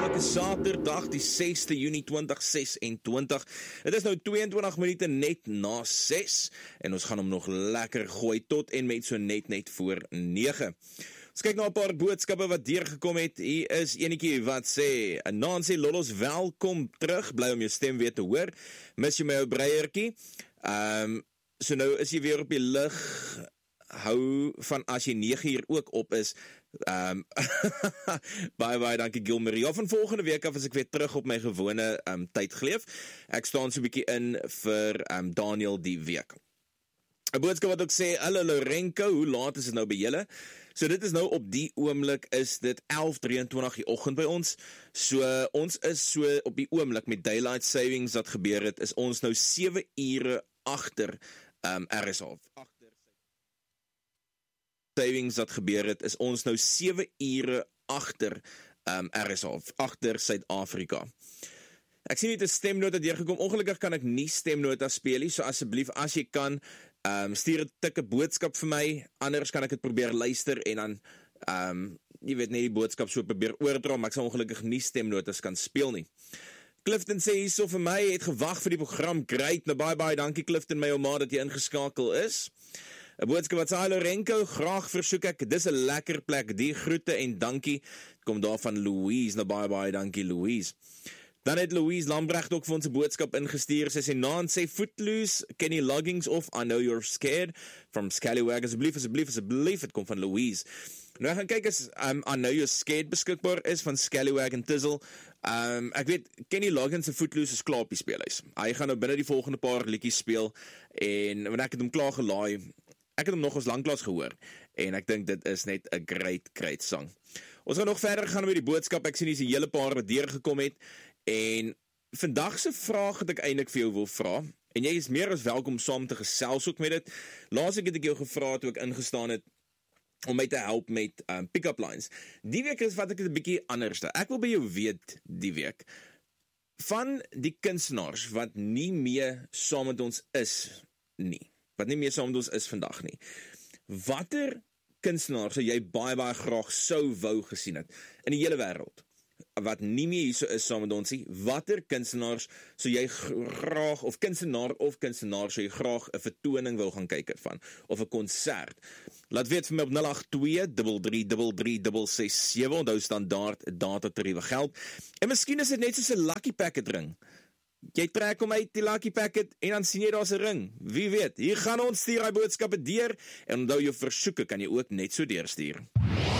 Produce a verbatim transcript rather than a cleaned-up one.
Vandag is Saterdag die sesde Junie twintig ses-en-twintig. Dit is nou tweeëntwintig minute net na ses en ons gaan hom nog lekker gooi tot en met so net net voor nege. Ons kyk na 'n paar boodskappe wat deurgekom het. Hier is enetjie wat sê, Nancy Lollos, welkom terug, bly om jou stem weer te hoor. Mis jy my ou breiertjie? Ehm um, so nou is jy weer op die lig. Hou van as jy nege uur ook op is. Um, bye bye, dankie Gilmarie. Ja, van volgende week af is ek weer terug op my gewone um, tydgleef. Ek staan so 'n bietjie in vir um, Daniel die week. 'n Boodskap wat ook sê, hallo Lorenko, hoe laat is dit nou by julle? So dit is nou op die oomblik is dit elf drieëntwintig die oggend by ons. So uh, ons is so op die oomblik met Daylight Savings wat gebeur het, is ons nou sewe ure agter um, R S A. Savings wat gebeur het, is ons nou sewe ure agter um, R S A, agter Suid-Afrika. Ek sien net 'n stemnota deurgekom. Ongelukkig kan ek nie stemnota speel nie, so asseblief as jy kan, um, stuur 'n tikke boodskap vir my, anders kan ek dit probeer luister en dan um, jy weet net die boodskap so probeer oordra, maar ek sal ongelukkig nie stemnotas kan speel nie. Clifton sê hierso vir my, het gewag vir die program, great, nou bye bye, dankie Clifton, my oma, dat jy ingeskakel is. 'n Boodskap wat sê, hallo Renko, graag versoek ek, dis 'n lekker plek, die groete en dankie, kom daar van Louise, nou bye bye, dankie Louise. Dan het Louise Lambrecht ook vir ons 'n boodskap ingestuur, sy sê, Naan sê, Footloose, Kenny Loggins of I Know You're Scared, from Scallywag, asseblief, asseblief, asseblief, het kom van Louise. Nou, ek gaan kyk as um, I Know You're Scared beskikbaar is, van Scallywag en Tizzle. Um, ek weet, Kenny Loggins se Footloose is klaar op die speelhuis. Hy gaan nou binne die volgende paar liedjies speel, en wanneer ek het hom klaar gelaai, ek het hom nog ons lanklaas gehoor, en ek dink dit is net 'n great, great song. Ons gaan nog verder gaan met die boodskap, ek sien hier is 'n hele paar wat deurgekom het, en vandag se vraag het ek eintlik vir jou wil vra, en jy is meer as welkom saam te gesels ook met dit. Laas ek het ek jou gevra toe ek ingestaan het, om my te help met um, pick-up lines. Die week is wat ek het 'n bietjie anders. Ek wil by jou weet die week, van die kunstenaars wat nie meer saam met ons is nie, wat nie meer saam met ons is vandag nie. Watter kunstenaar sou jy baie baie graag sou wou gesien het in die hele wêreld? Wat nie meer hier so is saam met ons nie. Watter kunstenaars sou jy graag, of kunstenaar of kunstenaar sou jy graag 'n vertoning wil gaan kyk van, of 'n konsert? Laat weet vir my op nul agt twee, drie drie drie drie, ses ses sewe, onthou standaard data tariewe geld. En miskien is dit net soos 'n lucky packet ring. Jy trek hom uit die lucky packet en dan sien jy daar's 'n ring. Wie weet, hier gaan ons stuur hy boodskappe deur en onthou jou versoeke kan jy ook net so deurstuur.